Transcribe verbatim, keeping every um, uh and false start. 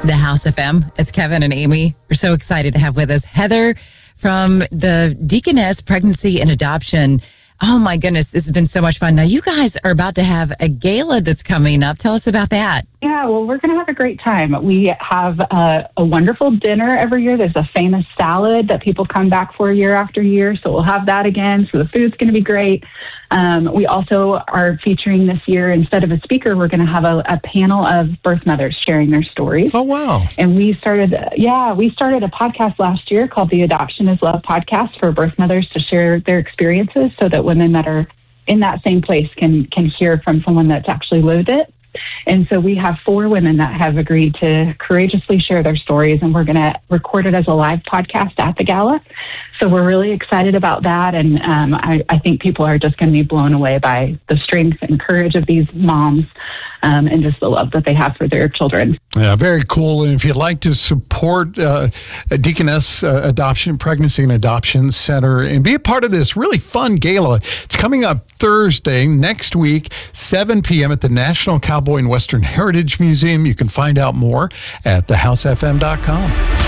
The House F M. It's Kevin and Amy. We're so excited to have with us Heather from the Deaconess Pregnancy and Adoption. Oh my goodness, this has been so much fun. Now you guys are about to have a gala that's coming up. Tell us about that. Yeah, well, we're going to have a great time. We have a, a wonderful dinner every year. There's a famous salad that people come back for year after year. So we'll have that again. So the food's going to be great. Um, we also are featuring this year, instead of a speaker, we're going to have a, a panel of birth mothers sharing their stories. Oh, wow. And we started, yeah, we started a podcast last year called the Adoption is Love podcast for birth mothers to share their experiences so that women that are in that same place can, can hear from someone that's actually lived it. And so we have four women that have agreed to courageously share their stories, and we're going to record it as a live podcast at the gala. So we're really excited about that, and um, I, I think people are just going to be blown away by the strength and courage of these moms um, and just the love that they have for their children. Yeah, very cool. And if you'd like to support uh, Deaconess uh, Adoption, Pregnancy and Adoption Center and be a part of this really fun gala, it's coming up Thursday next week, seven p.m. at the National Cowboy and Western Heritage Museum. You can find out more at the house f m dot com.